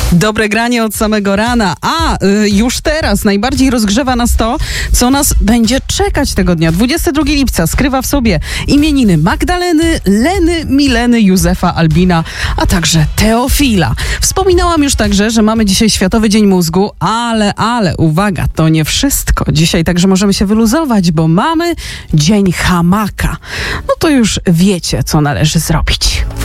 Dobre granie od samego rana, a już teraz najbardziej rozgrzewa nas to, co nas będzie czekać tego dnia. 22 lipca skrywa w sobie imieniny Magdaleny, Leny, Mileny, Józefa, Albina, a także Teofila. Wspominałam już także, że mamy dzisiaj Światowy Dzień Mózgu, ale uwaga, to nie wszystko. Dzisiaj także możemy się wyluzować, bo mamy Dzień Hamaka. No to już wiecie, co należy zrobić.